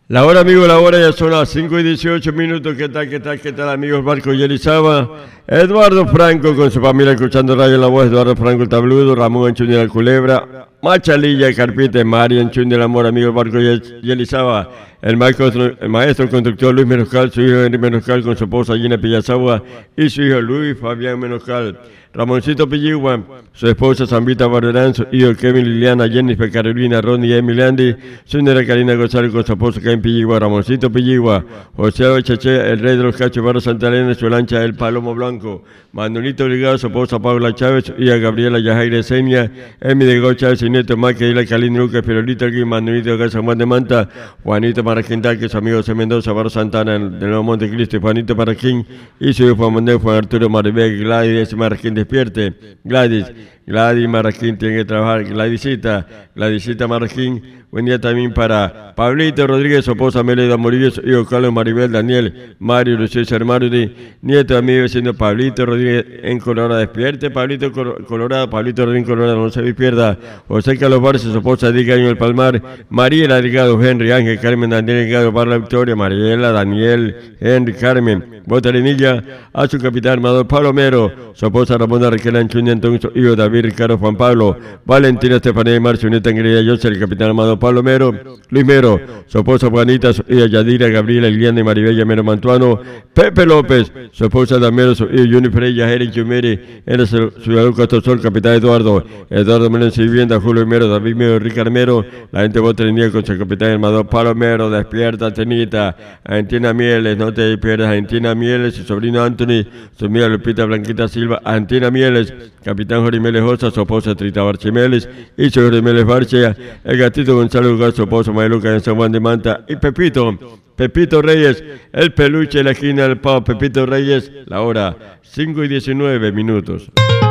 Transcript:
La hora, amigo, la hora ya son las 5:18. ¿Qué tal, amigos? Marco y Elizaba. Eduardo Franco con su familia escuchando Radio La Voz. Eduardo Franco el Tabludo, Ramón Anchundi la Culebra, Machalilla y Carpite, María Anchundi el Amor, amigos Marco y Elizaba. El maestro conductor Luis Menoscal, su hijo Henry Menoscal con su esposa Gina Pillazagua y su hijo Luis Fabián Menoscal. Ramoncito Pilligua, su esposa Zambita Barberán, su hijo Kevin Liliana, Jennifer Carolina, Ronnie Emiliandi, su nera Karina González con su esposa Caín Pilligua, Ramoncito Pilligua, José Cheche, el rey de los cachos, Barro Santa Elena, su lancha El Palomo Blanco, Manuelito Obligado, su esposa Paula Chávez, su hija Gabriela Yajaire Seña, Emi de Go Chávez, su nieto Maque, Hila Calín Lucas, Pirolito Alguín, Manuelito Garza Juan de Manta, Juanito Maraquintal, que es amigo de Mendoza, Barro Santana, de Nuevo Montecristo, Juanito Maraquín, y su hijo Juan Manuel, Juan Arturo Maribel, Gladys Maraquín despierte, Gladys Maraquín tiene que trabajar, Gladysita Maraquín. Buen día también para Pablito Rodríguez, su esposa Meleda Murillo, su hijo Carlos Maribel, Daniel, Mario, Lucio César nieto de mi vecino Pablito Rodríguez en Colorado, despierte, Pablito Colorado, Pablito Rodríguez en Colorado, no se despierta, José Carlos Barça, su esposa Diga Año del Palmar, Mariela Delgado, Henry, Ángel, Carmen, Daniel Delgado, Barra Victoria, Mariela, Daniel, Henry, Carmen, Botarinilla, a su capitán armador Palomero, su esposa Ramona Raquel Anchundi, Antonio, su hijo David Ricardo Juan Pablo, Valentina Estefanía y Marcio, nieta Angelina José, el capitán armador Palomero, Luis Mero, su esposa Juanita, su hija Yadira, Gabriela, Liliana y Maribella Mero Mantuano, Pepe López, su esposa Damero, su hijo Junifer Yajeri Chumeri, en Ciudad Castro Sol, capitán Eduardo Meléndez Vivienda, Julio Mero, David Mero, Ricardo Mero, la gente Botarinilla con su capitán armador Palomero, despierta Tenita, Argentina Mieles, no te pierdas, Argentina Mieles, su sobrino Anthony, su amiga Lupita Blanquita Silva, Argentina Mieles, capitán Jorimeles Josa, su esposa Trita Barchimeles y su Jorimeles Barchea, el gatito Gonzalo Lugar, su esposo Maeluca en San Juan de Manta y Pepito Reyes, el peluche de la esquina del Pau, Pepito Reyes, la hora 5:19.